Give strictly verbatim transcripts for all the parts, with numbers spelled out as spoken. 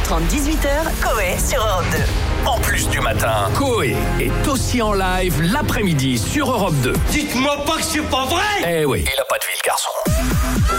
trente, dix-huit heures, Coé sur Europe deux. En plus du matin, Coé est aussi en live l'après-midi sur Europe deux. Dites-moi pas que c'est pas vrai. Eh oui, il a pas de vie le garçon.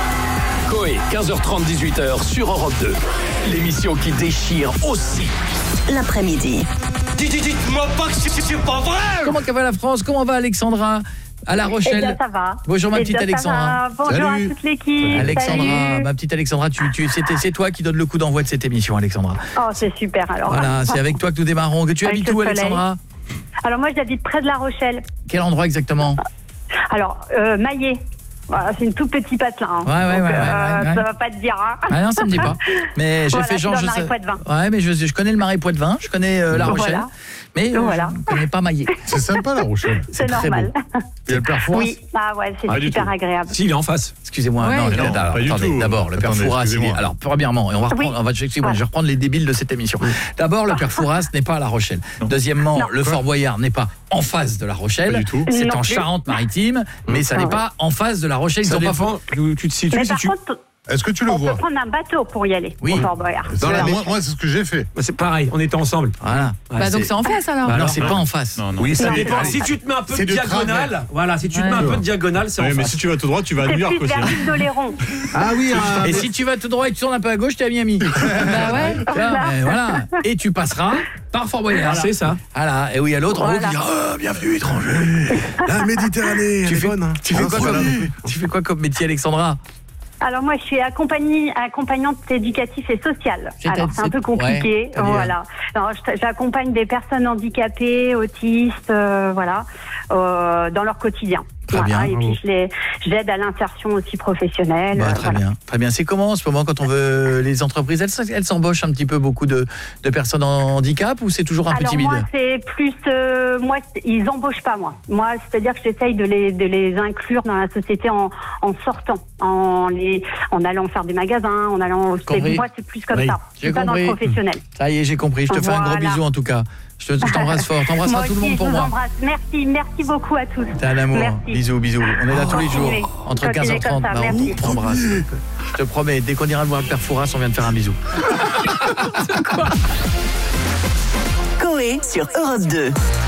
Coé, quinze heures trente, dix-huit heures sur Europe deux. L'émission qui déchire aussi l'après-midi. Dites-moi pas que c'est, c'est pas vrai. Comment va la France? Comment va Alexandra à La Rochelle? Eh bien, ça va. Bonjour ma Eh petite bien, Alexandra. Bonjour Salut. à toute l'équipe. Alexandra, Salut. ma petite Alexandra, tu, tu, c'est, c'est toi qui donne le coup d'envoi de cette émission, Alexandra. Oh, c'est super alors. Voilà, c'est avec toi que nous démarrons. Que tu Avec habites le où, soleil. Alexandra? Alors moi, j'habite près de La Rochelle. Quel endroit exactement? Alors, euh, Maillet. Voilà, c'est une tout petit patelin. Hein. Ouais, ouais, Donc, ouais, ouais, euh, ouais, ouais. Ça va pas te dire. Hein. Ah non, ça me dit pas. Mais j'ai Voilà, fait genre dans je le sais. Marais Poitevin. Ouais, mais je, je connais le Marais Poitevin, je connais euh, La Rochelle. Voilà. Mais euh, Voilà. je ne connais pas Maillet. C'est sympa La Rochelle. C'est très normal. beau. Il y a le père Fouras. Oui, ah ouais, c'est Ah, du super tout. agréable. Si, il est en face. Excusez-moi, Ouais. non, Non, alors, pas du attendez, tout. d'abord le père Attendez, Fouras. il est- excusez-moi. Alors premièrement, et on va reprendre, Oui. on va excusez-moi, je vais reprendre les débiles de cette émission. D'abord, le père Fouras n'est pas à La Rochelle. Deuxièmement, Non. le Fort Boyard n'est pas en face de La Rochelle. Pas du tout. C'est Non en plus. Charente-Maritime, mais ça Ah n'est ouais. pas en face de La Rochelle. Ils Ça ont pas dépend où tu te situes. Mais Si par tu... contre, Est-ce que tu le on peut vois? prendre un bateau pour y aller. Oui. Au Fort Boyard. Dans la la- moi, Rochelle. moi, c'est ce que j'ai fait. Bah, c'est pareil, on était ensemble. Voilà. Ouais, Bah donc c'est- c'est en face alors. Bah, Alors alors, c'est non. pas en face. Non, non. Oui, ça Non, dépend. c'est Si tu te mets un peu C'est de de diagonale, travers. voilà, si tu te mets un Ouais. peu de diagonale, c'est en Oui, mais face. si tu vas tout droit, tu vas à C'est New York plus aussi. vers l'île d'Oléron. Ah oui, Et si tu vas tout droit et que tu tournes un peu à gauche, t'es à Miami. Bah ouais. Tiens, mais voilà. Et tu passeras par Fort Boyard. c'est ça. Voilà. Et oui, à l'autre, en haut, Voilà. qui dit oh, bienvenue étranger. La Méditerranée, elle Tu est fais, bonne. hein. tu, fais Ah, quoi voilà. comme, tu fais quoi comme métier, Alexandra? Alors moi, je suis accompagnée, accompagnante éducative et sociale. C'est- Alors c'est un c'est- peu compliqué, ouais, c'est-à-dire voilà. Alors je- j'accompagne des personnes handicapées, autistes, euh, voilà, euh, dans leur quotidien. Très Voilà. bien. Et puis je les, j'aide à l'insertion aussi professionnelle. Bah, euh, très voilà. bien, très bien. C'est comment en ce moment quand on veut les entreprises, elles, elles s'embauchent un petit peu beaucoup de, de personnes en handicap ou c'est toujours un peu Alors timide? moi, c'est plus, euh, moi, c'est- ils embauchent pas moi. Moi, c'est-à-dire que j'essaye de les, de les inclure dans la société en, en sortant, en les, en allant faire des magasins, en allant. c'est- Compris. moi, c'est plus comme Oui, ça. j'ai C'est pas dans le compris. professionnel. Ça y est, j'ai compris. Je te fais un gros Voilà. bisou en tout cas. Je te- je t'embrasse fort. T'embrasseras Moi tout le aussi, monde pour je vous moi. embrasse. Merci, merci beaucoup à tous. T'es un amour. Merci. Bisous, bisous. On est là tous les jours. Continuez. Entre quinze heures trente. Continuez comme ça, Bah, merci. on t'embrasse. Je te promets, dès qu'on ira voir le père Fouras, on vient de faire un bisou. Coé sur Europe deux.